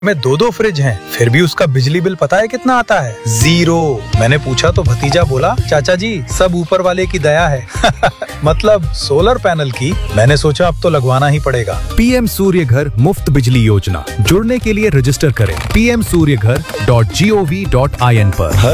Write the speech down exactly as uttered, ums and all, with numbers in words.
में दो दो फ्रिज हैं, फिर भी उसका बिजली बिल पता है कितना आता है? जीरो। मैंने पूछा तो भतीजा बोला, चाचा जी सब ऊपर वाले की दया है। मतलब सोलर पैनल की। मैंने सोचा अब तो लगवाना ही पड़ेगा। पीएम सूर्य घर मुफ्त बिजली योजना। जुड़ने के लिए रजिस्टर करें पी एम सूर्य घर dot G O V dot I N पर।